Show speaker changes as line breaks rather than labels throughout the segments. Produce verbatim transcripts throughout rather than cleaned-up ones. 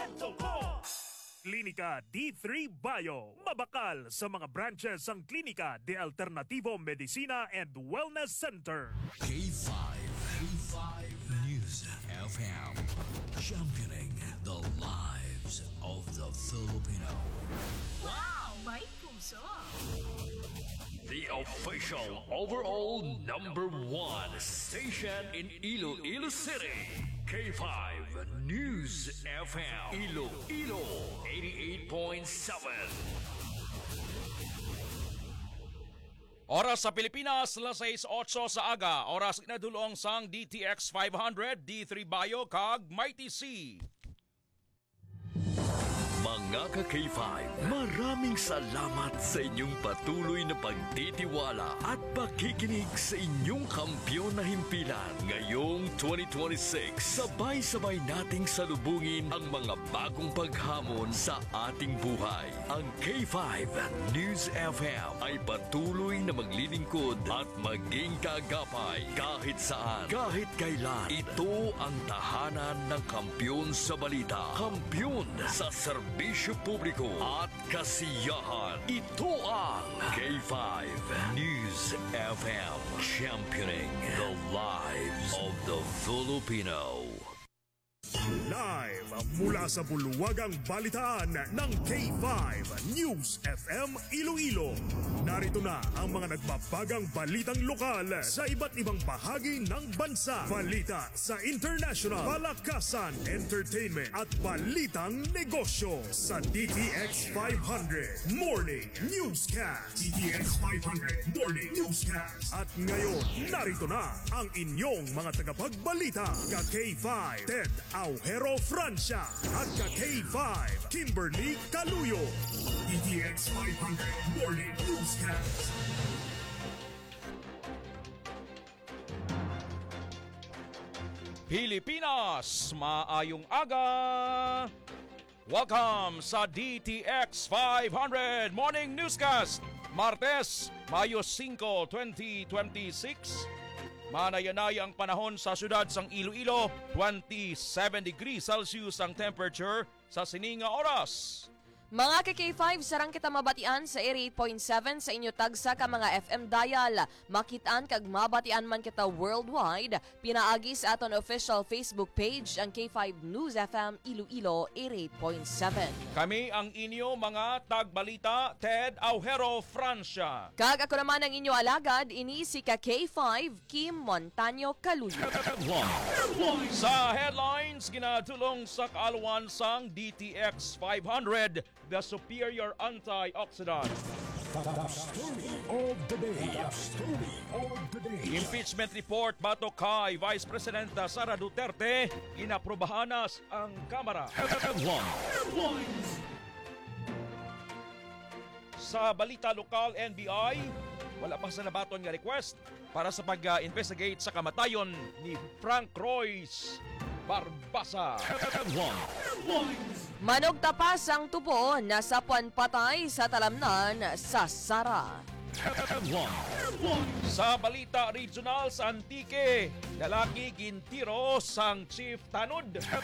kwento ko.
Klinika D three Bio. Mabakal sa mga branches ang Klinika de Alternativo Medicina and Wellness Center.
K five. K five News F M. Championing the lives of the Filipino.
Wow! May puso!
The official overall number one station in Iloilo City. K five News F M. Iloilo eighty-eight point seven.
Oras sa Pilipinas, alas sais otso sa aga. Oras inadulong sang D T X five hundred, D three Bio, kag Mighty C.
Mga ka-K five, maraming salamat sa inyong patuloy na pagtitiwala at pakikinig sa inyong kampyon na himpilan. Ngayong twenty twenty-six, sabay-sabay nating salubungin ang mga bagong paghamon sa ating buhay. Ang K five News F M ay patuloy na maglilingkod at maging kaagapay kahit saan, kahit kailan. Ito ang tahanan ng kampyon sa balita, kampyon sa serbisyo publiko at kasiyahan. Ito ang K five News F M, championing the lives of the Filipino.
Live mula sa bulwagang balitaan ng K five News F M Iloilo. Narito na ang mga nagbabagang balitang lokal sa iba't ibang bahagi ng bansa. Balita sa international, palakasan, entertainment at balitang negosyo sa D T X five hundred Morning Newscast. D T X five hundred Morning Newscast. At ngayon, narito na ang inyong mga tagapagbalita. Ka K five Ted Aujero Francia at ka K five Kimberly Caluyo. D T X five hundred Morning Newscast.
Pilipinas, maayong aga! Welcome sa D T X five hundred Morning Newscast. Martes, Mayo five, twenty twenty-six. Manayanay ang panahon sa syudad sang Iloilo, twenty-seven degrees Celsius ang temperature sa sininga oras.
Mga ka-K five, sarang kita mabatian sa eighty-eight point seven sa inyo tagsa ka mga F M dial. Makitaan kag mabatian man kita worldwide. Pinaagi sa aton official Facebook page ang K five News F M Iloilo eighty-eight point seven.
Kami ang inyo mga tagbalita, Ted Aujero Francia.
Kag ako naman ang inyo alagad, ini si ka-K five Kim Montaño Caluyo.
Sa headlines, ginatulong sa kaalawan sang D T X five hundred, the superior antioxidant.
The story of the day. The story of the day.
Impeachment report batok kay Vice President Sara Duterte, inaprobahanas ang Kamara. Sa balita lokal, N B I, wala pa sa nabaton nga request para sa pag-investigate sa kamatayon ni Frank Royce Barbasa.
Manog tapas ang tubo na sapuan patay sa talamnan sa Sara.
Sa balita regional sa Antique, lalaki gintiro sang Chief Tanod.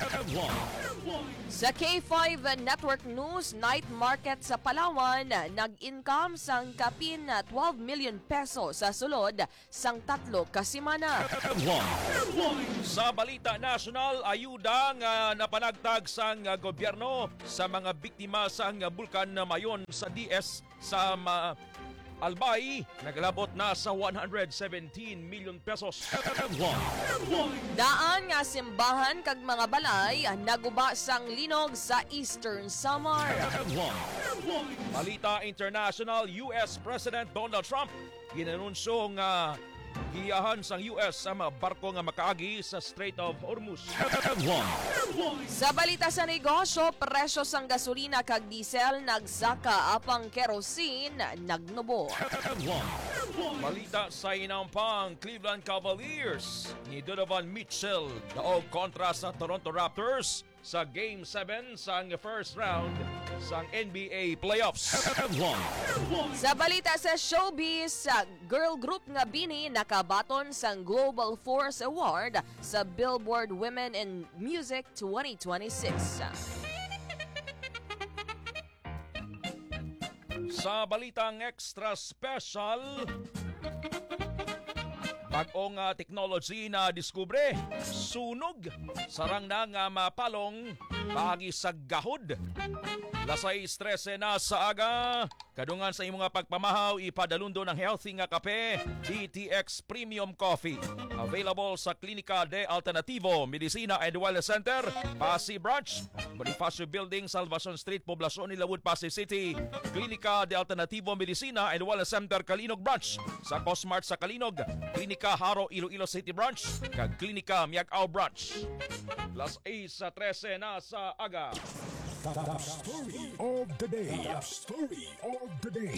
Sa K five Network News, night market sa Palawan, nag-income sang kapin na twelve million peso sa sulod sang tatlo kasimana.
Sa balita national, ayuda nga napanagtag sang gobyerno sa mga biktima sang bulkan na mayon sa D S sa ma Albay, naglabot na sa one hundred seventeen million pesos.
Daan nga simbahan kag mga balay naguba sang linog sa Eastern Samar.
Balita international, U S President Donald Trump ginanunsyo nga giyahan sang U S sa mga barko nga makaagi sa Strait of Hormuz.
Sa balita sa negosyo, presyo sang gasolina kag diesel nagsaka apang kerosene nagnubo.
Balita sa inampang Cleveland Cavaliers ni Donovan Mitchell daog kontra sa Toronto Raptors sa Game seven sang first round sang N B A playoffs.
Sa balita sa showbiz, girl group nga Bini nakabaton sang Global Force Award sa Billboard Women in Music twenty twenty-six.
Sa balitang extra special, bagong uh, technology na diskubre, sunog, sarang na nga mapalong, bahagi sa gahod. Lasay stress na sa aga, kadungan sa imong nga pagpamahaw, ipadalundo ng healthy nga kape, D T X Premium Coffee. Available sa Klinika de Alternativo, Medicina and Wellness Center, Pasig Branch, Bonifacio Building, Salvacion Street, Poblacion ni Lawud, Pasig City. Klinika de Alternativo, Medicina and Wellness Center, Kalinog Branch. Sa Cosmart sa Kalinog, Klinika Haro, Iloilo City Branch, kag Klinika Miagao Branch. Las eight sa trese na sa aga.
The story of the day. The story of the day.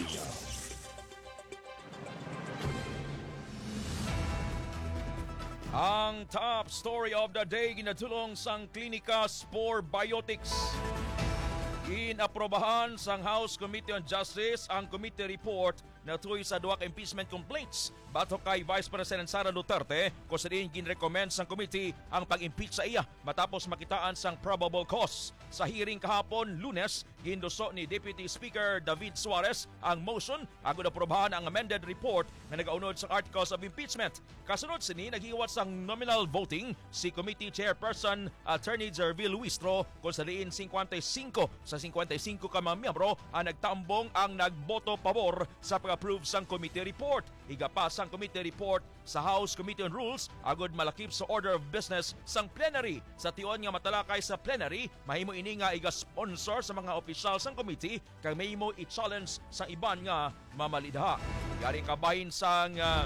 Ang top story of the day ginatulong sang Klinika Spore Biotics. Inaprobahan sang House Committee on Justice ang committee report na tuy sa duwak impeachment complaints batok kay Vice President Sara Duterte kung sa diin ginrecommend sang committee ang pag-impeach sa iya matapos makitaan sang probable cause. Sa hearing kahapon Lunes, ginduso ni Deputy Speaker David Suarez ang motion agud aprobahan ang amended report na nagaunod sa articles of impeachment. Kasunod sini naghiwat sang nominal voting si Committee Chairperson Attorney Jervil Luistro kung sa diin fifty-five sa fifty-five ka mga miyembro ang nagtambong ang nagboto pabor sa pag-approve sang committee report. Igapas ang committee report sa House Committee on Rules agud malakip sa order of business sang plenary. Sa tion nga matalakay sa plenary, mahimo ini nga iga-sponsor sa mga opisyal sang committee kag mahimo i-challenge sa iban nga mamalidha. Yari kabahin sang uh,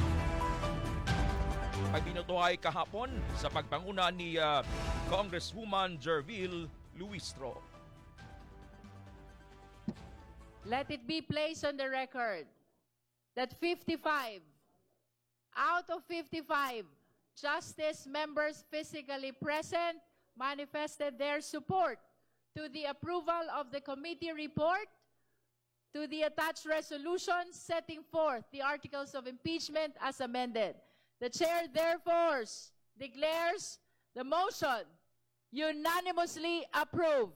pagbinutuhay kahapon sa pagpanguna ni uh, Congresswoman Jervil Luistro.
Let it be placed on the record that fifty-five out of fifty-five Justice members physically present manifested their support to the approval of the committee report, to the attached resolution setting forth the articles of impeachment as amended. The chair therefore declares the motion unanimously approved.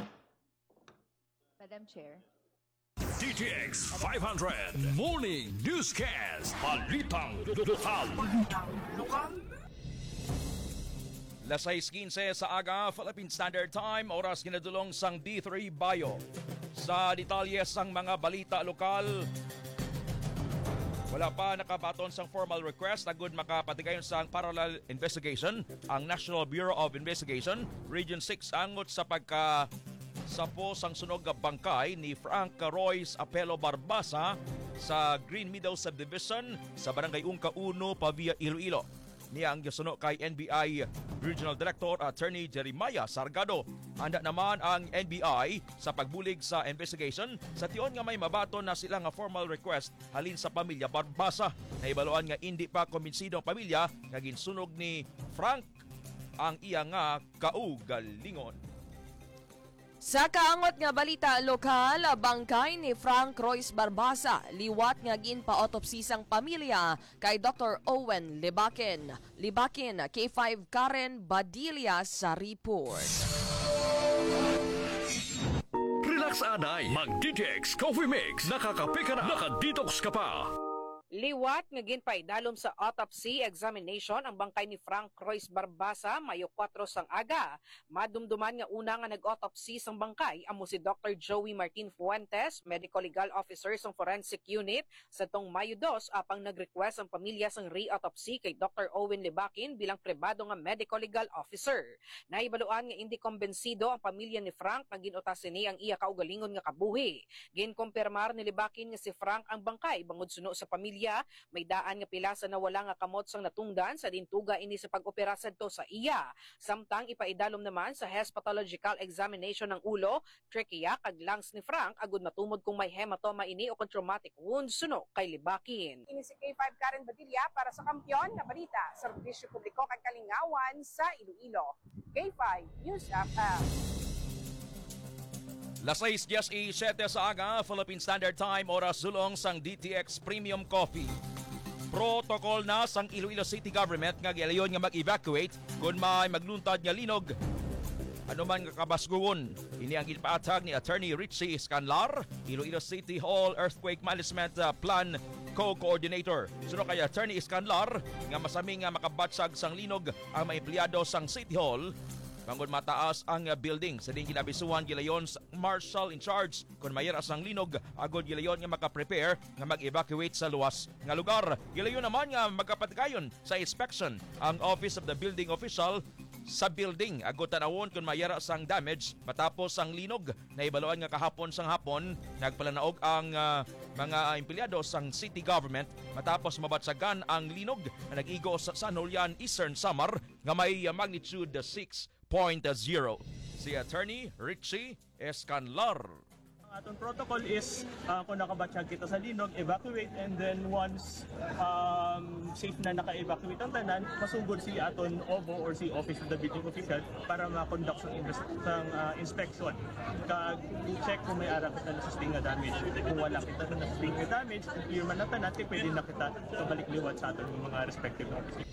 Madam Chair.
D T X five hundred Morning Newscast. Balitang lokal.
Lasay fifteen sa aga, Philippine Standard Time, oras ginadulong sang D three Bio. Sa detalye sang mga balita lokal, wala pa nakabaton sang formal request agud makapatigayon sang parallel investigation ang National Bureau of Investigation Region six angot sa pagka sapo sang sunog nga bangkay ni Frank Royce Apelo Barbasa sa Green Meadow Subdivision sa Barangay Ungka uno, Pavia, Iloilo. Niya ang gisuno kay N B I Regional Director Attorney Jeremiah Sargado. Handa naman ang N B I sa pagbulig sa investigation sa tion nga may mabaton na sila nga formal request halin sa pamilya Barbasa. Naibaluan nga hindi pa kumbinsido ang pamilya nga ginsunog ni Frank ang iya nga kaugalingon.
Sa kaangot nga balita lokal, bangkay ni Frank Royce Barbasa, liwat nga ginpa-autopsy sang pamilya kay Doctor Owen Libakin. Libakin, K five Karen Badilla sa report.
Relax anay, mag-D T X Coffee Mix. Nakakape ka na, nakadetox ka pa.
Liwat nga ginpaidalom sa autopsy examination ang bangkay ni Frank Royce Barbasa Mayo four sang aga. Madumduman nga una nga nag-autopsy sang bangkay amo si Doctor Joey Martin Fuentes, Medical Legal Officer sang Forensic Unit sa tong Mayo two apang nag-request ang pamilya sang re-autopsy kay Doctor Owen Libakin bilang pribado nga Medical Legal Officer. Naibaluan nga hindi kombensido ang pamilya ni Frank nga ginutas ni ang iya kaugalingon nga kabuhi. Ginkumpirmar ni Libakin nga si Frank ang bangkay bangod suno sa pamilya. May daan nga pilasa na wala nga kamot sang natungdan sa dintuga ini sa pag-opera sadto sa iya. Samtang ipaidalom naman sa hepatological examination ng ulo, trachea kag lungs ni Frank agud matumod kung may hematoma ini o kung traumatic wound suno kay Libakin.
Ini si K five Karen Badilla para sa Kampiyon na Balita, Serbisyo Publiko kag Kalingawan sa Iloilo. K five News F M.
Las seis seven sa aga, Philippine Standard Time, oras sulong sang D T X Premium Coffee. Protocol na sang Iloilo City Government nga gilayon nga mag-evacuate kung may magluntad nga linog. anuman nga kabasgugon. Ini ang gipaatag ni Attorney Richie Scanlar, Iloilo City Hall Earthquake Management uh, Plan Co-Coordinator. Suno kay Attorney Scanlar nga masami nga makabatsag sang linog ang mga empleyado sang City Hall. Bangod mataas ang uh, building sa ding kinabisuhan gilayon sa marshal in charge kung mayara sang linog agod gilayon nga maka-prepare nga mag-evacuate sa luwas nga lugar. Gilayon naman nga magkapatgayon sa inspection ang Office of the Building Official sa building agod tanawon kung mayara sang damage matapos ang linog. Naibaluan nga kahapon sang hapon nagpalanaog ang uh, mga empleyado sang city government matapos mabatsagan ang linog na nag-igo sa San Julian, Eastern Samar nga may uh, magnitude six point zero. Si Attorney Richie Escanlar.
Ang atong protocol is uh, kung nakabatsyag kita sa linog, evacuate, and then once um, safe na naka-evacuate ang tanan, masugod si aton O B O or si Office of the Building Official para ma-conduct sa uh, inspection. Kag-check kung may ara kita na sustain nga damage. Kung wala kita na sustain nga damage, kung clear man ang tanan, pwede na kita pabalik liwat sa aton mga respective offices.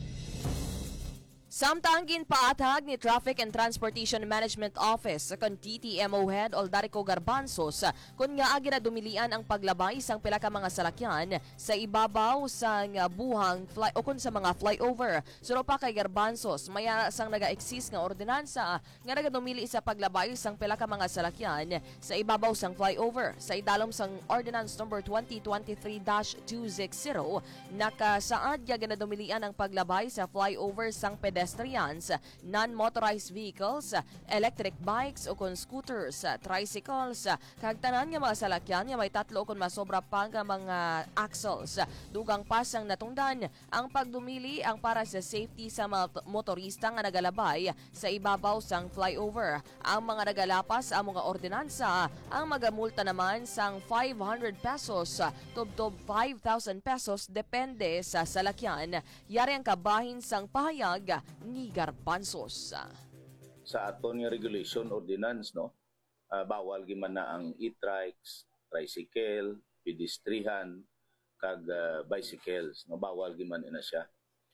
Samtang ginpaatag ni Traffic and Transportation Management Office kon T T M O Head Oldarico Garbanzos kun nga agi na dumilian ang paglabay sang pila ka mga salakyan sa ibabaw sang buhang fly o kun sa mga flyover. Suro pa kay Garbanzos maya sang naga-exist nga ordinansa nga nagadumili sa paglabay sang pila ka mga salakyan sa ibabaw sang flyover. Sa idalom sang Ordinance number twenty twenty-three dash two sixty nakasaad nga ginadumilian ang paglabay sa flyover sang pedestrian pedestrians, non-motorized vehicles, electric bikes o kon scooters, tricycles, kag tanan nga mga salakyan nga may tatlo o kon masobra pa nga mga axles. Dugang pas ang natungdan ang pagdumili ang para sa safety sa mga motorista nga nagalabay sa ibabaw sang flyover. Ang mga nagalapas ang mga ordinansa ang magamulta naman sang five hundred pesos tubtob five thousand pesos depende sa salakyan. Yari ang kabahin sang pahayag ni Garbanzos.
Sa aton nga regulation ordinance no, uh, bawal giman na ang e-trikes, tricycle, pedestrian kag uh, bicycles no, bawal giman ina siya.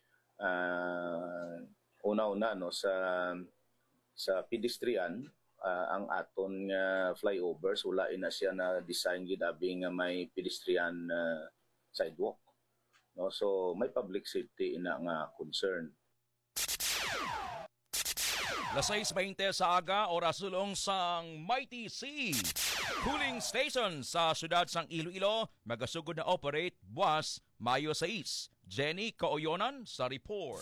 Uh, una-una no sa sa pedestrian uh, ang aton nga flyovers wala ina siya na design gid abi nga may pedestrian uh, sidewalk no, so may public safety ina nga concern.
Las sais veinte sa aga, oras sulong sang Mighty Sea. Cooling station sa siyudad sang Iloilo, magasugod na operate buwas Mayo sais. Jenny Kaoyonan sa report.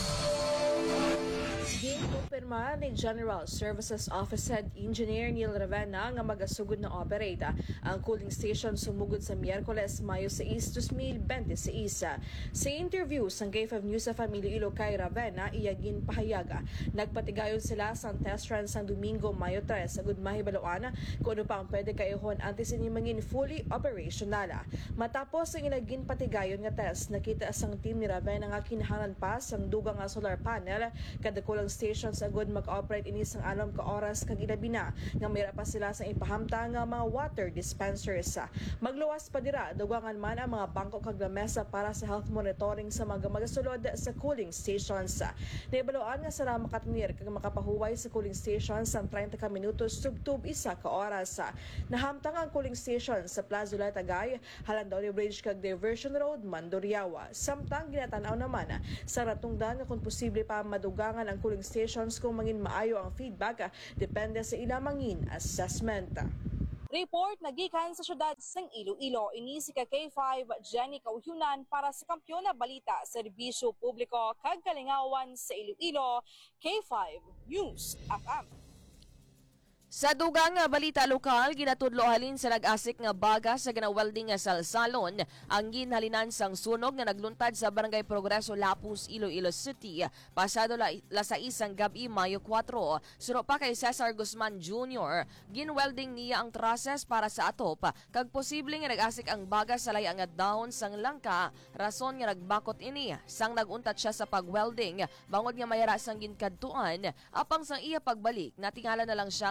Ginkumpirma ni General Services Office Head Engineer Neil Ravenna nga magasugod na operate ang cooling station sumugod sa Miyerkules, Mayo sais, twenty twenty-six. Sa interview sa K five News sa Iloilo kay Ravenna, iyagin pahayaga. Nagpatigayon sila sa test run sa Domingo, Mayo tres. Agud mahibaluan kung ano pa ang pwede kayahon antes ini mangin fully operational. Matapos ang inagin patigayon nga test, nakita sang team ni Ravenna nga kinahanglan pa sang dugang nga solar panel kada kulang stations agud mag-operate ini sang anom ka oras kag ilabi na nga mayra pa sila sa ipahamta nga mga water dispensers. Magluwas pa dira dugangan man ang mga bangko kag lamesa para sa health monitoring sa mga magasulod sa cooling stations. Naibaluan nga sila makatunir kag makapahuway sa cooling stations sang thirty ka minutos subtub isa ka oras. Nahamtang ang cooling station sa Plaza Tagay, Halandaw Bridge kag Diversion Road, Mandurriawa. Samtang ginatanaw naman sa ratungdan kung posible pa madugangan ang cooling stations kung mangin maayo ang feedback depende sa ilang mangin assessment.
Report nagikan sa syudad sang Iloilo. Ini si K five Jenny Kaoyonan para sa Kampiyon na Balita, Serbisyo Publiko kag Kalingawan sa Iloilo, K five News F M.
Sa dugang nga balita lokal, ginatudlo halin sa nag-asik nga baga sa ginawelding nga salsalon ang ginhalinan sang sunog nga nagluntad sa Barangay Progreso, Lapus, Iloilo City. Pasado la, la sa isang gabi, Mayo four. Suro pa kay Cesar Guzman Junior Ginwelding niya ang trusses para sa atop. Kag posible nga nag-asik ang baga sa layang nga dahon sang langka. Rason nga nagbakot ini. Sang naguntat siya sa pagwelding. Bangod nga mayara sang ginkadtuan. Apang sang iya pagbalik, natingala na lang siya nga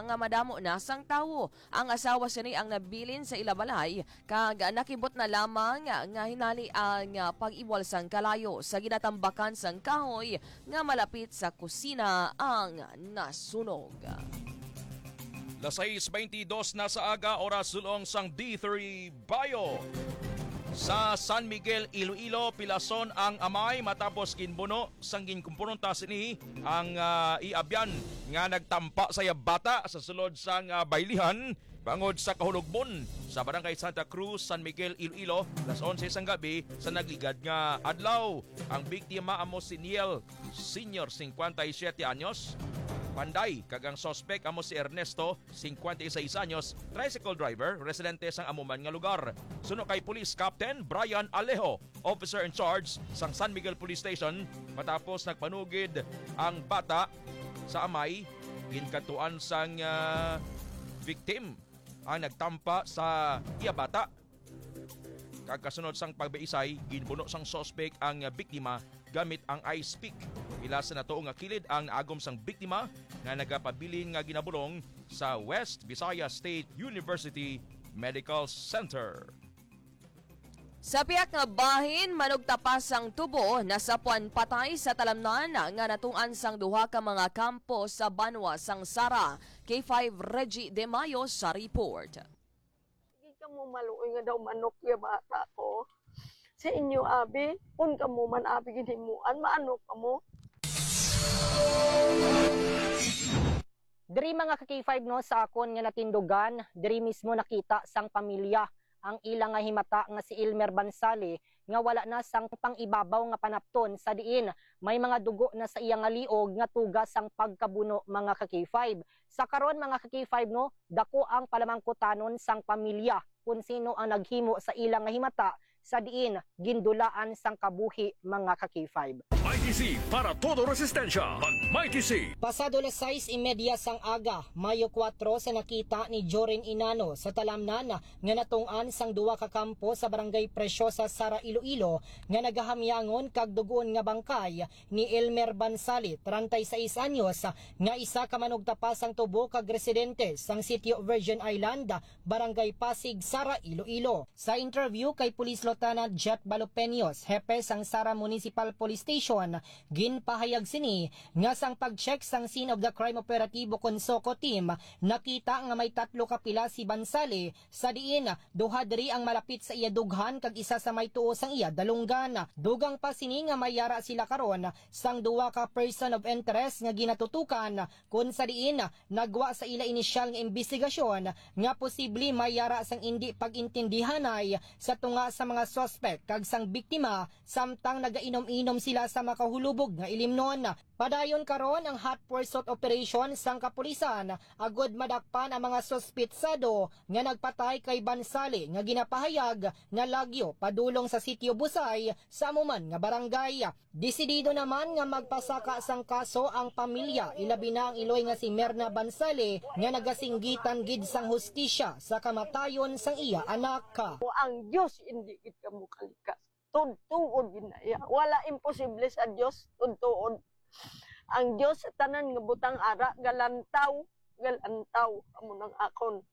nahitabo na sang tawo. Ang asawa sini ang nabilin sa ilabalay kag nakibot na lamang nga hinali ang pag-iwal sang kalayo sa ginatambakan sang kahoy nga malapit sa kusina ang nasunog.
Las sais twenty-dos na sa aga, oras sulong sang D three Bayo. Sa San Miguel, Iloilo, pilason ang amay matapos ginbuno sang ginkumpunon ta sini ang uh, iabyan nga nagtampa sa bata sa sulod sang uh, baylihan bangod sa Kahulugbon sa Barangay Santa Cruz, San Miguel, Iloilo, las onse sang gabi sa nagligad nga adlaw. Ang biktima amo si Niel Senior, fifty-seven anyos. Panday, kagang sospek amo si Ernesto, fifty-six anyos, tricycle driver, residente sang amuman nga lugar. Suno kay Police Captain Brian Alejo, officer in charge sang San Miguel Police Station, matapos nagpanugid ang bata sa amay, ginkatuan sang uh, victim ang nagtampa sa iya bata. Kagkasunod sang pagbaisay, ginbuno sang sospek ang uh, biktima gamit ang ice pick. Ila sa nato nga kilid ang naagom sang biktima nga nagapabilin nga ginabulong sa West Visayas State University Medical Center.
Sa piyak nga bahin, manugtapas ang tubo na sapuan patay sa talamnan nga natungan sang duha ka mga kampo sa Banwa, sang Sara. K five Reggie De Mayo sa report.
Hindi ka mo maluoy nga daw manok ya bata ko. Sa inyo, abi, kung ka mo man abi ginimuan, maano ka mo?
Diri mga ka-K five no, sa akon nga natindugan, diri mismo nakita sang pamilya ang ilang nga himata nga si Elmer Bansali nga wala na sang pang-ibabaw nga panapton sa diin may mga dugo na sa iyang nga liog nga tugas sang pagkabuno mga ka-K five. Sa karon mga ka-K five no, dako ang palamangkutanon sang pamilya kung sino ang naghimo sa ilang nga himata sa diin gindulaan sang kabuhi mga ka-K five.
I T C para todo resistensya. Mag-M I T C.
Pasado las sais y media sang aga, Mayo four sa nakita ni Jorin Inano sa talamnan nga natungan sang duwa ka kampo sa Barangay Preciosa, Sara, Iloilo nga nagahamyangon kag dugon nga bangkay ni Elmer Bansali, thirty-six anyos, nga isa ka manugtapas sang tubo kag residente sang sitio Virgin Island, Barangay Pasig, Sara, Iloilo. Sa interview kay Police Lieutenant Jet Balopeños, hepe sang Sara Municipal Police Station, ginpahayag sini nga sang pag-check sang scene of the crime operatibo Consoko team, nakita nga may tatlo ka pila si Bansali sa diin duha diri ang malapit sa iya dughan kag isa sa may tuo sang iya dalunggan. Dugang pa sini nga mayara sila karon sang duwa ka person of interest nga ginatutukan kun sa diin nagwa sa ila inisyal nga investigasyon nga posible mayara sang indi pagintindihanay sa tunga sa mga suspect kag sang biktima samtang nagainom-inom sila sa makahulubog nga ilimnon. Padayon karon ang hot pursuit operation sang kapulisan agod madakpan ang mga suspitsado nga nagpatay kay Bansali nga ginapahayag nga lagyo padulong sa sitio Busay sa amuman nga barangay. Desidido naman nga magpasaka sang kaso ang pamilya, ilabi na ang iloy nga si Merna Bansali nga nagasinggitan gid sang hustisya sa kamatayon sang iya anak.
Ang Diyos hindi kita mo kalikas. Tuntuon ginaya. Wala imposible sa Diyos, tuntuon. Ang Diyos tanan nga butang ara galantaw, galantaw amo nang akon.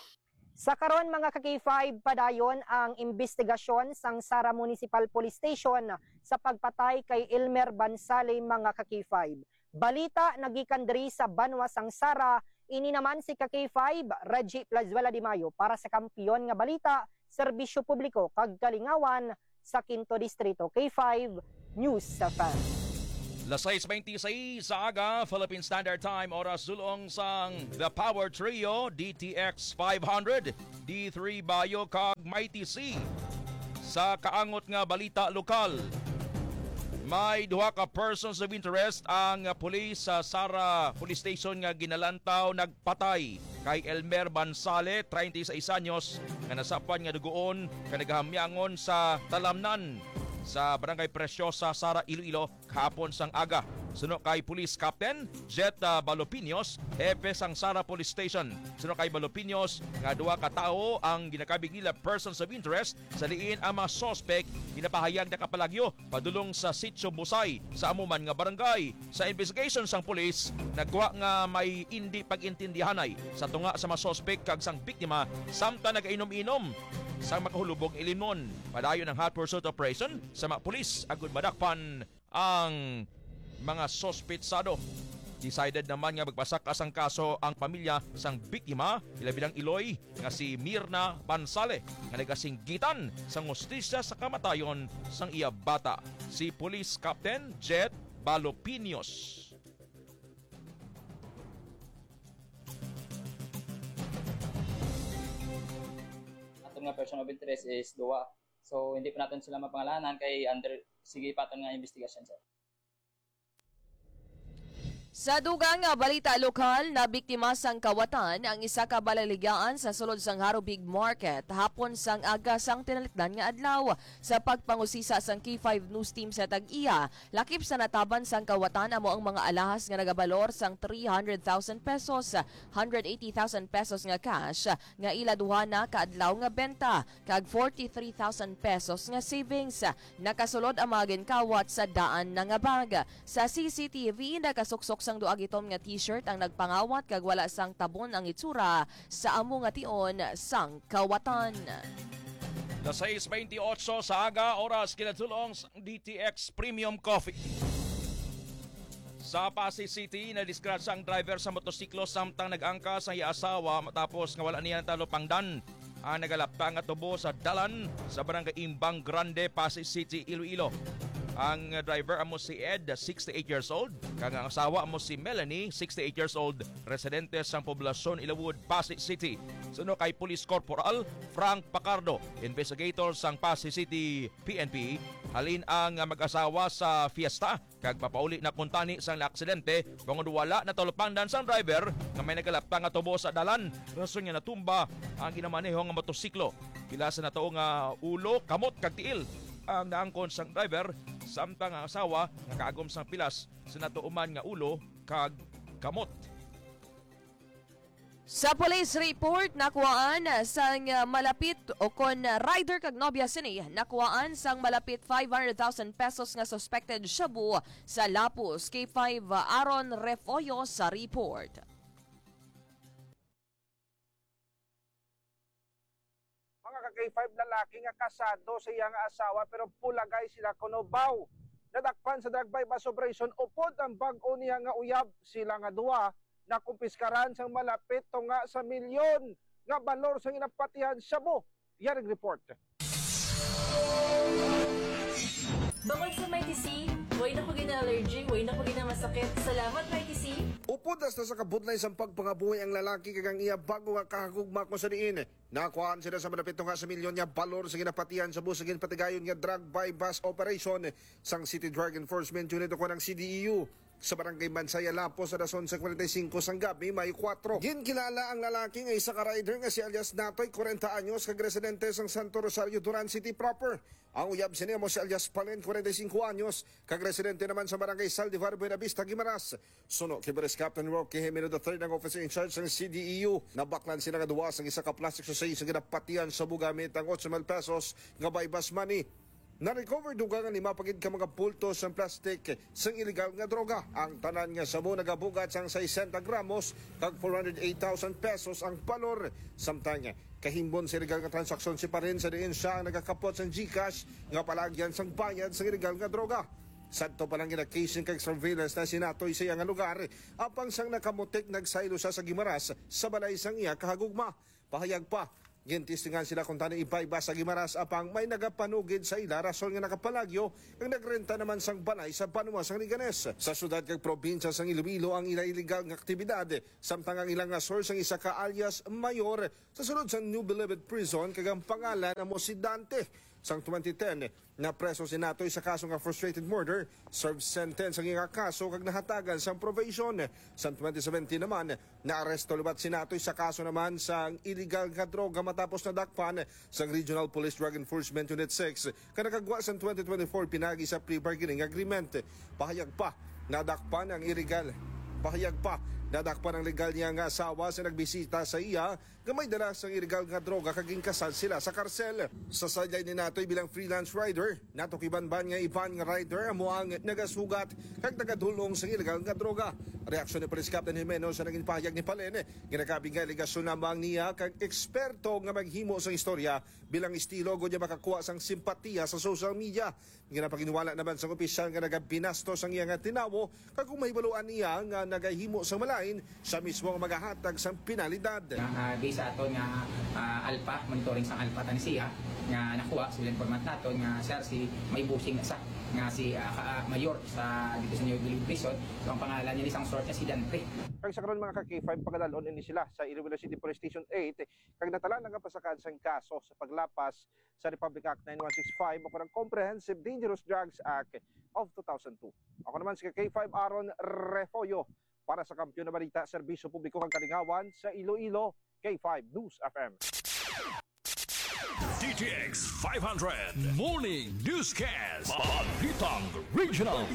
Sa karon mga ka-K five, padayon ang investigasyon sang Sara Municipal Police Station sa pagpatay kay Elmer Bansali mga ka-K five. Balita nagikan diri sa Banwa, sang Sara, ini naman si ka-K five Reggie Plazuela de Mayo para sa Kampiyon nga Balita, Serbisyo Publiko kag Kalingawan sa Quinto Distrito. K five News sa Fan.
Las sais twenty-six sa aga, Philippine Standard Time, oras sulong sang The Power Trio, D T X five hundred, D three Bayo kag M I T C. Sa kaangot nga balita lokal, may duha ka persons of interest ang pulis sa Sara Police Station nga ginalantaw nagpatay kay Elmer Bansali, thirty-six anyos, nga nasapan nga dugoon nga nagahamyangon sa talamnan sa Barangay Preciosa, Sara, Iloilo hapon sang aga. Suno kay Police Captain Jet uh, Balopinos, hepe sang Sara Police Station. Suno kay Balopinos nga duwa ka tawo ang ginakabig nila persons of interest sa liin ang mga suspect ginapahayag na kapalagyo padulong sa Sitio Busay sa amuman nga barangay. Sa investigation sang police, nagwa nga may hindi pag-intindihanay sa tunga sa mga suspect kag sang biktima samtang nagainom-inom sa makahulubog ilimnon. Padayon ng hot pursuit operation sa mga pulis agud madakpan ang mga sospetsado. Decided naman nga magpasakas ang kaso ang pamilya sang biktima, ilabilang Iloy nga si Mirna Pansale nga nagasinggitan sang hustisya sa kamatayon sang iya bata. Si Police Captain Jet Balopinos.
Nga person of interest is duwa. So hindi pa natin sila mapangalanan kay under sige paton nga investigasyon sir.
Sa dugang nga balita lokal, na biktima sang kawatan ang isa ka balaligaan sa sulod sang Harubig Market hapon sang aga sang tinalikdan nga adlaw. Sa pagpangusisa sang K five News Team sa Tag-iya, lakip sa nataban sang kawatan amo ang mga alahas nga nagabalor sang three hundred thousand pesos, one hundred eighty thousand pesos nga cash nga ila duha na kaadlaw nga benta kag forty-three thousand pesos nga savings. Nakasulod ang mga ginkawat sa daan na nga bag. Sa C C T V nakasuksok sang duag itom nga t-shirt ang nagpangawat kag wala sang tabon ang itsura sa amo nga tion sang kawatan.
Las sais twenty-eight sa aga, oras kinatulong sang D T X Premium Coffee. Sa Pasay City, na-discratch ang driver sa motosiklo samtang nag-angka sa iya asawa matapos nga wala niya talo pangdan. Ang nagalapta nga tubo sa dalan sa barangay Imbang Grande, Pasay City, Iloilo. Ang driver amo si Ed, sixty-eight years old. Kang ang asawa amo si Melanie, sixty-eight years old, residente sa poblasyon Ilawood, Pasay City. Suno kay Police Corporal Frank Pacardo, investigator sang Pasay City P N P, halin ang mag-asawa sa fiesta kag papauli na kuntani sang aksidente kung wala na tolopangdan sang driver nga may nagalapta nga tubo sa dalan. Rason nga natumba ang ginamaneho nga motosiklo. Pilasa na to nga ulo, kamot kag tiil ang naangkon sang driver samtang ang asawa nga kaagom sang pilas sa natuuman nga ulo kag kamot.
Sa police report, nakuhaan sang malapit o kon rider kag nobya sini, nakuhaan sang malapit five hundred thousand pesos nga suspected shabu sa Lapus. K five Aaron Refoyo sa report.
K five lalaki nga kasado sa iyang asawa pero pulagay sila kunobaw. Nadakpan sa drug bypass operation upod ang bag-o niya nga uyab. Sila nga duwa na kumpiskaran sang malapit to nga sa milyon nga balor sa inapatihan shabu. Yaring report.
Bangod sa Mighty C, way na pagin na allergy, way na pagin na masakit. Salamat Mighty C.
Upodas na sa kabudlay sa pagpangabuhay ang lalaki kagang iya bago nga kahagugma ko sa diin. Nakuhaan sila sa malapit nga sa milyon nga balor sa ginapatihan sa busagin patigayon nga drug bypass operation sang City Drug Enforcement Unit o ng C D E U. Sa barangay Mansaya, Lapos, sa rason sa forty-five sang gabi, May four. Ginkilala ang lalaki nga isa ka rider nga si alias Natoy, forty anyos, kag residente sang Santo Rosario, Duran City proper. Ang uyab siniya mo si alias Palen, forty-five anyos, kag residente naman sa barangay Saldivar, Buena Vista, Guimaras. Suno kay Police Captain Rocky Jimeno the third ang officer in charge ng C D E U. Nabaklan sila nga duwa sang isa ka plastic society sa ginapatihan sa bugamit ang eight mil pesos nga bypass money. Na-recover dugang lima pagid ka mga pultos ng plastic sang illegal nga droga. Ang tanan nga sabo nagabugat sang sixty gramos kag four hundred eight thousand pesos ang palor. Samtang kahimbon sa illegal nga transaksyon si parin sa diin siya ang nagakapot sang GCash nga palagyan sang bayad sa illegal nga droga. Sadto pa lang ginakasing kag surveillance na sinatoy sa iyang lugar. Apang sang nakamutik nagsaylo siya sa Guimaras sa balay sang iya kahagugma. Pahayag pa, gintistingan sila kung tani ibayba sa Guimaras apang may nagapanugid sa ila rason nga nakapalagyo ang nagrenta naman sang balay sa Banua sang Liganes. Sa syudad kag probinsya sang Iloilo ang ila illegal nga aktibidad samtang ang ilang nga source ang isa ka alias Mayor sa sulod sang New Bilibid Prison kag ang pangalan amo si Dante. Sang twenty ten, na preso si Natoy sa kaso nga frustrated murder, served sentence ang nga kaso kag nahatagan sang probation. Sang twenty seventeen naman, naaresto liwat si Natoy sa kaso naman sang illegal nga droga matapos na dakpan sang Regional Police Drug Enforcement Unit six. Kanakagwa sang twenty twenty-four pinagi sa pre-bargaining agreement. Pahayag pa, nadakpan ang illegal. Pahayag pa, nadakpan ang legal niya nga asawa sa nagbisita sa iya gamay dala sa illegal nga droga kaging kasal sila sa karsel. Sa sadyay ni Natoy bilang freelance rider, natukibanban nga iban nga rider amo ang nagasugat kag nagadulong sa illegal nga droga. Reaksyon ni Police Captain Jimeno sa naging pahayag ni Palene, ginakabing nga ligasyon namang niya kag eksperto nga maghimo sa istorya bilang estilo go niya makakuha sang simpatiya sa social media. Ginapakiniwala naman sa opisyal nga nagabinastos ang iya nga tinawo kag kung mahibaluan niya nga nagahimo sa malain sa mismo nga magahatag sang pinalidad.
Uh, sa aton nga uh, alpha monitoring sang alpha tan siya nga nakuha sila informant naton nga sir si may busing na sa nga si uh, uh, mayor sa dito sa New Bilibid Prison. So ang pangalan niya isang sort niya si Dante.
Kag sa karon mga ka-K five pagadalon ini sila sa Iloilo City Police Station eight kag natala nga pasakan sang kaso sa paglapas sa Republic Act nine one six five o kanang Comprehensive Dangerous Drugs Act of two thousand two. Ako naman si K five Aaron Refoyo para sa Kampiyon na Balita, Serbisyo Publiko kang Kalingawan sa Iloilo, K five News F M.
D T X five hundred Morning Newscast. Balitang Regional.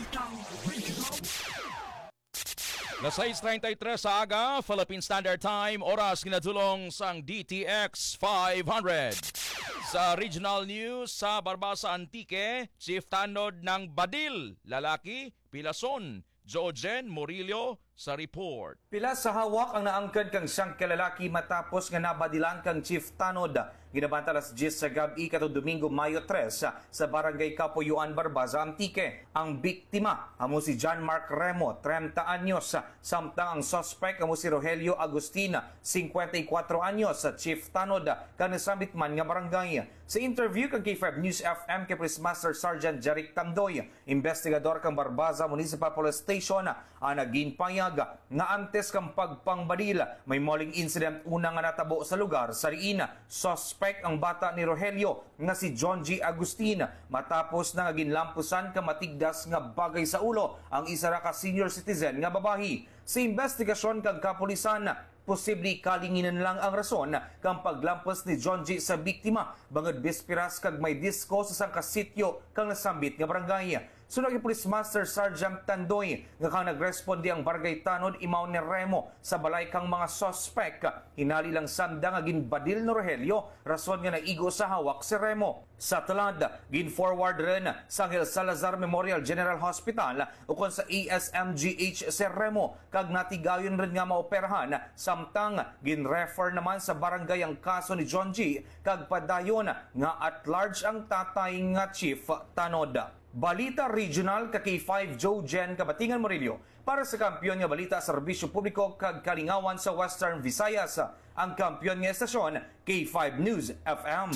Las sais thirty-three sa aga, Philippine Standard Time, oras kinadulong sang D T X five hundred. Sa regional news sa Barbasa Antique, Chief Tanod ng Badil, lalaki, Pilason, Jojen Murillo sa report.
Pila sa hawak ang naangkad kang siyang kalalaki matapos nga nabadilang kang Chief Tanod. Ginabanta alas diyes sa gabi katong Domingo, Mayo tres sa Barangay Kapuyuan, Barbaza, Antique. Ang biktima amo si John Mark Remo, thirty anyos, samtang ang suspect amo si Rogelio Agustina, fifty-four anyos, sa Chief Tanod kan nasamit man nga barangay. Sa interview kang K five News F M kay Police Master Sergeant Jeric Tandoy, investigador kang Barbaza Municipal Police Station, ang naginpayag nga antes kang pagpangbadil may moling incident una nga natabo sa lugar sa riin. Suspect ang bata ni Rogelio nga si John G. Agustin matapos na ginlampusan ka matigdas nga bagay sa ulo ang isa ra ka senior citizen nga babahi. Sa investigasyon kang kapulisan, posible kalinginan lang ang rason kang paglampos ni John G. sa biktima bangod bispiras kag may disko sa sang kasityo kang nasambit nga barangay. Sunod kay Police Master Sergeant Tandoy nga kang nagresponde ang Barangay Tanod imaw ni Remo sa balay kang mga suspect. Hinali lang sanda nga ginbadil ni Rogelio rason nga naigo sa hawak si Remo. Sa talad, gin-forward rin sa Angel Salazar Memorial General Hospital ukon sa A S M G H si Remo kag natigayon rin nga maoperahan samtang gin-refer naman sa barangay ang kaso ni John G kag padayon nga at large ang tatay nga Chief Tanod. Balita Regional ka K five Jojen Kabatingan Murillo para sa Kampiyon nga Balita Serbisyo Publiko kag Kalingawan sa Western Visayas, ang kampiyon nga estasyon K five News F M.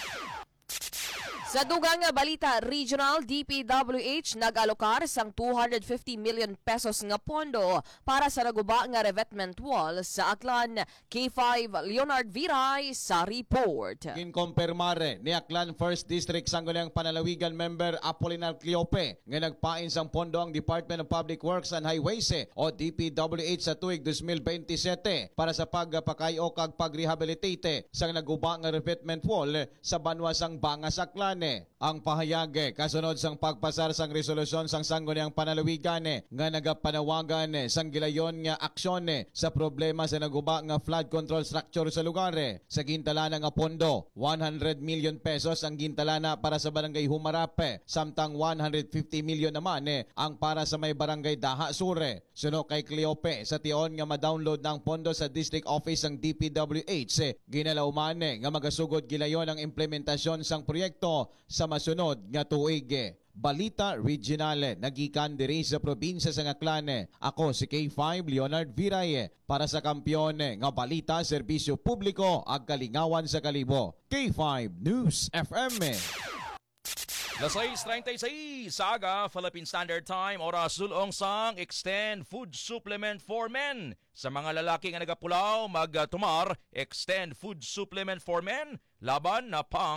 Sa dugang nga balita regional, D P W H nag-alokar sang two hundred fifty million pesos nga pondo para sa naguba nga revetment wall sa Aklan. K five Leonard Viray sa report.
Ginkompirmare ni Aklan first District Sangguniang Panalawigan member Apolinar Cleope nga nagpain sang pondo ang Department of Public Works and Highways o D P W H sa tuig twenty twenty-seven para sa pagpakayo kag pagrehabilitate sang naguba nga revetment wall sa banwa sang Bangas, Aklan. Ang pahayag kasunod sang pagpasar sang resolusyon sang Sangguniang Panalawigan nga nagapanawagan sang gilayon nga aksyon sa problema sa naguba nga flood control structure sa lugar. Sa gintalana nga pondo, one hundred million pesos ang gintalana para sa barangay Humarap, samtang one hundred fifty million naman ang para sa may barangay Daha Sur. Suno kay Cleope, sa tion nga ma-download ng pondo sa district office ng D P W H, ginalauman nga magasugod gilayon ang implementasyon sang proyekto sa masunod nga tuig. Balita Regional, nagikan diri sa probinsya sa Aklan. Ako si K five Leonard Viray para sa Kampiyon nga Balita Serbisyo Publiko ag Kalingawan sa Kalibo. K five News F M.
Las sais thirty-six sa aga, Philippine Standard Time, oras sulong sang Extend Food Supplement for Men. Sa mga lalaki nga nagapulaw, magtumar, Extend Food Supplement for Men, laban na pang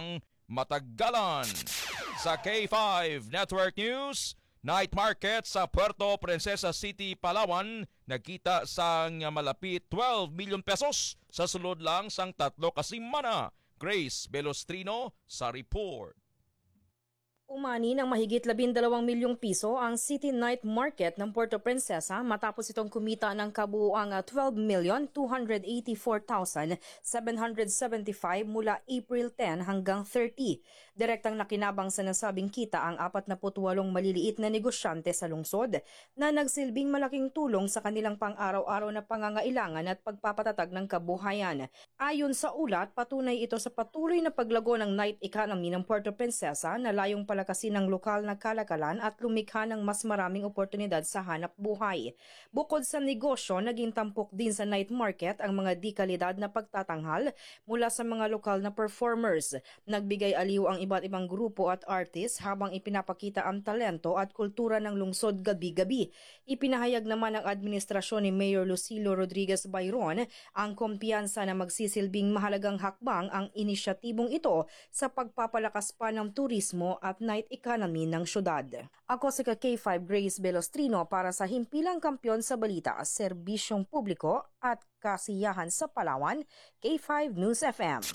matagalan. Sa K five Network News, night market sa Puerto Princesa City, Palawan, nagkita sang malapit twelve milyon pesos sa sulod lang sang tatlo ka semana. Grace Belostrino sa report.
Umani ng mahigit labindalawang milyong piso ang City Night Market ng Puerto Princesa matapos itong kumita ng kabuuang twelve million two hundred eighty-four thousand seven hundred seventy-five mula April ten hanggang thirty. Direktang nakinabang sa nasabing kita ang forty-eight maliliit na negosyante sa lungsod na nagsilbing malaking tulong sa kanilang pang-araw-araw na pangangailangan at pagpapatatag ng kabuhayan. Ayon sa ulat, patunay ito sa patuloy na paglago ng night economy ng Puerto Princesa na layong palakasin ng lokal na kalakalan at lumikha ng mas maraming oportunidad sa hanap buhay. Bukod sa negosyo, naging tampok din sa night market ang mga di-kalidad na pagtatanghal mula sa mga lokal na performers. Nagbigay aliw ang iba't ibang grupo at artist habang ipinapakita ang talento at kultura ng lungsod gabi-gabi. Ipinahayag naman ng administrasyon ni Mayor Lucilo Rodriguez Bayron ang kumpiyansa na magsisilbing mahalagang hakbang ang inisyatibong ito sa pagpapalakas pa ng turismo at night economy ng syudad. Ako si K five Grace Belostrino para sa Himpilang Kampiyon sa Balita, Serbisyong Publiko at Kasiyahan sa Palawan, K five News F M.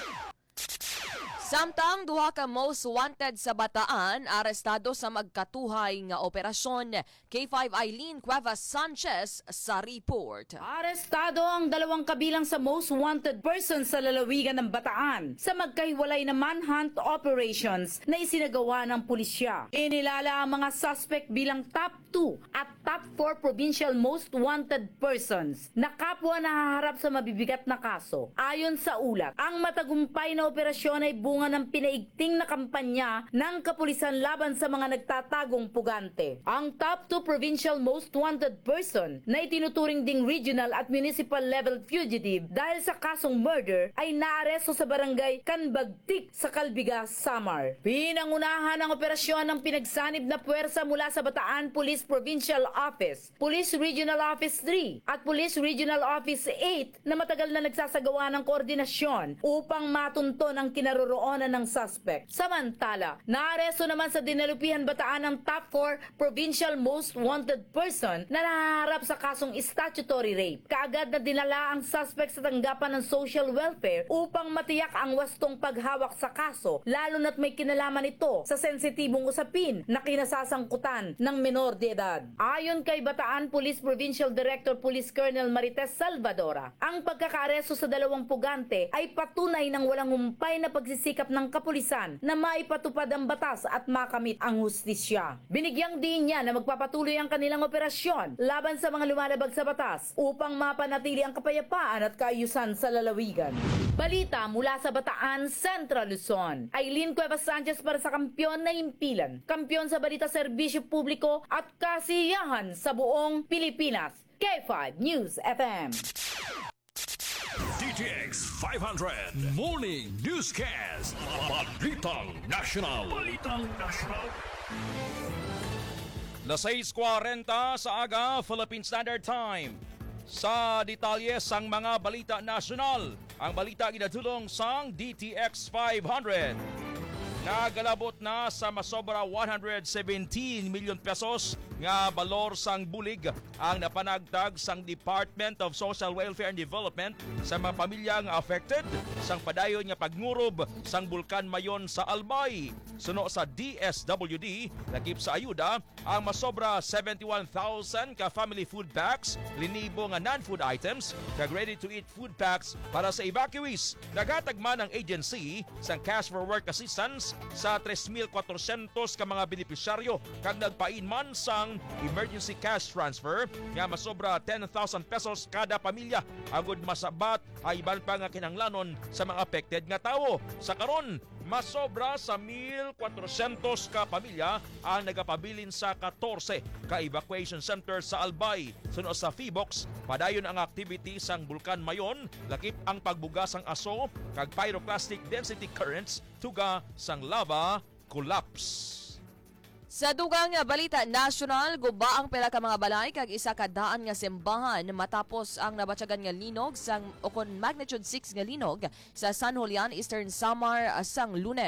Samtang duha ka most wanted sa Bataan arestado sa magkatuhay nga operasyon. K five Eileen Cuevas Sanchez sa report.
Arestado ang dalawang kabilang sa most wanted person sa lalawigan ng Bataan sa magkahiwalay na manhunt operations na isinagawa ng pulisya. Inilala ang mga suspect bilang top two at top four provincial most wanted persons na kapwa nahaharap sa mabibigat na kaso. Ayon sa ulat, ang matagumpay na operasyon ay bunga ng pinaigting na kampanya ng kapulisan laban sa mga nagtatagong pugante. Ang top two provincial most wanted person na itinuturing ding regional at municipal level fugitive dahil sa kasong murder ay naaresto sa barangay Kanbagtik sa Calbiga, Samar. Pinangunahan ang operasyon ng pinagsanib na puwersa mula sa Bataan Police Provincial Office, Police Regional Office three at Police Regional Office eight na matagal na nagsasagawa ng koordinasyon upang matunton ang kinaroroonan ng suspect. Samantala, naaresto naman sa Dinalupihan, Bataan ang top four provincial most wanted person na nahaharap sa kasong statutory rape. Kaagad na dinala ang suspect sa tanggapan ng social welfare upang matiyak ang wastong paghawak sa kaso, lalo na't may kinalaman ito sa sensitibong usapin na kinasasangkutan ng menor de edad. Ayon kay Bataan Police Provincial Director Police Colonel Marites Salvadora, ang pagkakaaresto sa dalawang pugante ay patunay ng walang humpay na pagsisikap ng kapulisan na maipatupad ang batas at makamit ang hustisya. Binigyang din niya na magpapatuloy ang kanilang operasyon laban sa mga lumalabag sa batas upang mapanatili ang kapayapaan at kaayusan sa lalawigan. Balita mula sa Bataan, Central Luzon. Eileen Cuevas Sanchez para sa Kampiyon na Himpilan. Kampiyon sa Balita, Serbisyo Publiko at Kasiyahan sa buong Pilipinas. K five News F M.
D T X five hundred Morning Newscast. Balitang National. Balitang National.
Las seis cuarenta sa aga, Philippine Standard Time. Sa detalye sang mga balita nasyonal, ang balita ginadulong sang D T X five hundred. Nagalabot na sa masobra one hundred seventeen milyon pesos nga balor sang bulig ang napanagtag sang Department of Social Welfare and Development sa mga pamilya nga affected sang padayon nga pagngurub sang Bulkan Mayon sa Albay. Suno sa D S W D, nakip sa ayuda ang masobra seventy-one thousand ka family food packs, linibo nga non-food items, kag ready-to-eat food packs para sa evacuees. Nagatag man ang agency sang cash for work assistance sa three thousand four hundred ka mga benepisyaryo kag nagpain man sang emergency cash transfer nga masobra ten thousand pesos kada pamilya agud masabat ay iban pa nga kinahanglanon sa mga affected nga tawo. Sa karon, masobra sa one thousand four hundred ka pamilya ang nagapabilin sa fourteen ka evacuation center sa Albay. Suno sa F I B O X, padayon ang activity sang Bulkan Mayon, lakip ang pagbugas sang aso kag pyroclastic density currents tuga sang lava collapse.
Sa dugang nga balita nasyonal, guba ang pila ka mga balay kag isa ka daan nga simbahan matapos ang nabatyagan nga linog sang okon magnitude six nga linog sa San Julian, Eastern Samar sang Lunes.